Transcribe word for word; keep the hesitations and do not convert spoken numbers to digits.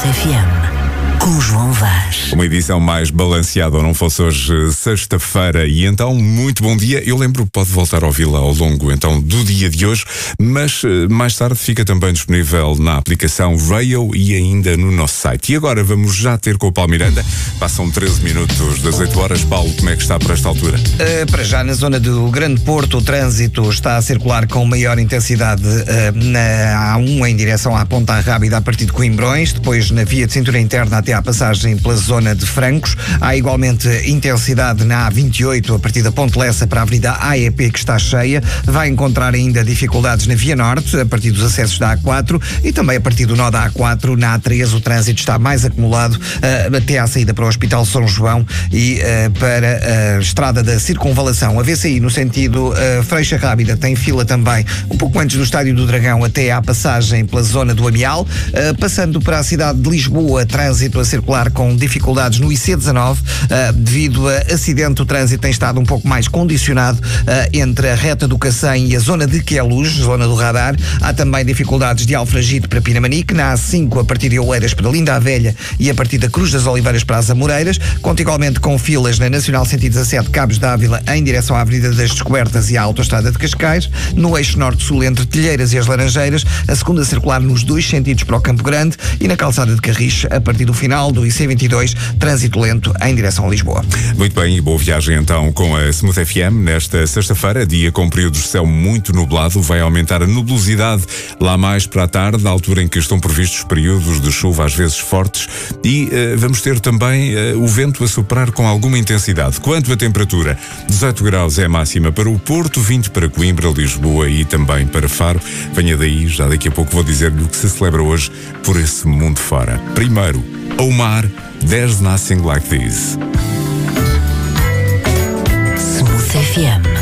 F M. Com João Vaz. Uma edição mais balanceada, ou não fosse hoje sexta-feira, e então, muito bom dia. Eu lembro, pode voltar a ouvi-la ao longo então do dia de hoje, mas mais tarde fica também disponível na aplicação Rail e ainda no nosso site. E agora vamos já ter com o Paulo Miranda. Passam treze minutos das oito horas. Paulo, como é que está para esta altura? Uh, para já, na zona do Grande Porto, o trânsito está a circular com maior intensidade uh, na A um em direção à Ponta Rábida a partir de Coimbrões, depois na via de cintura interna até à passagem pela zona de Francos. Há igualmente intensidade na A vinte e oito a partir da Ponte Lessa para a Avenida A E P, que está cheia. Vai encontrar ainda dificuldades na Via Norte a partir dos acessos da A quatro e também a partir do nó da A quatro. Na A três o trânsito está mais acumulado uh, até à saída para o Hospital São João e uh, para a estrada da Circunvalação. A V C I no sentido uh, Freixa Rábida tem fila também um pouco antes do Estádio do Dragão até à passagem pela zona do Amial. Uh, passando para a cidade de Lisboa, trânsito a circular com dificuldades no I C dezanove, uh, devido a acidente. O trânsito tem estado um pouco mais condicionado uh, entre a reta do Cacém e a zona de Queluz, zona do radar. Há também dificuldades de Alfragide para Pinamanique, na A cinco a partir de Oeiras para Linda a Velha e a partir da Cruz das Oliveiras para as Amoreiras, conta igualmente com filas na Nacional cento e dezassete Cabos de Ávila em direção à Avenida das Descobertas e à Autoestrada de Cascais, no eixo norte-sul entre Telheiras e as Laranjeiras, a segunda circular nos dois sentidos para o Campo Grande e na calçada de Carris a partir do final do I C vinte e dois, trânsito lento em direção a Lisboa. Muito bem, e boa viagem então com a Smooth F M nesta sexta-feira, dia com períodos de céu muito nublado. Vai aumentar a nubosidade lá mais para a tarde, à altura em que estão previstos períodos de chuva às vezes fortes, e uh, vamos ter também uh, o vento a soprar com alguma intensidade. Quanto à temperatura, dezoito graus é a máxima para o Porto, vinte para Coimbra, Lisboa e também para Faro. Venha daí, já daqui a pouco vou dizer-lhe o que se celebra hoje por esse mundo fora. Primeiro, Omar, There's Nothing Like This. Smooth F M.